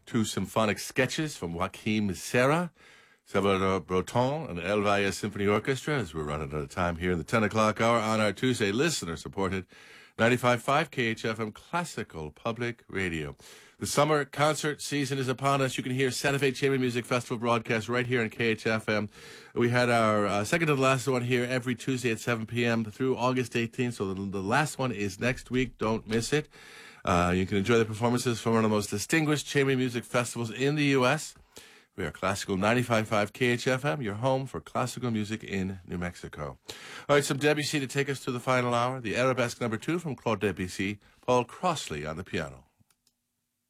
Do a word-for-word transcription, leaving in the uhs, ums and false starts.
two symphonic sketches from Joachim Serra, Salvador Breton, and the El Valle Symphony Orchestra, as we're running out of time here in the ten o'clock hour on our Tuesday listener-supported ninety-five point five K H F M Classical Public Radio. The summer concert season is upon us. You can hear Santa Fe Chamber Music Festival broadcast right here on K H F M. We had our uh, second to the last one here every Tuesday at seven p.m. through August eighteenth. So the, the last one is next week. Don't miss it. Uh, you can enjoy the performances from one of the most distinguished chamber music festivals in the U S We are Classical ninety-five point five K H F M, your home for classical music in New Mexico. All right, some Debussy to take us to the final hour. The Arabesque number two from Claude Debussy, Paul Crossley on the piano.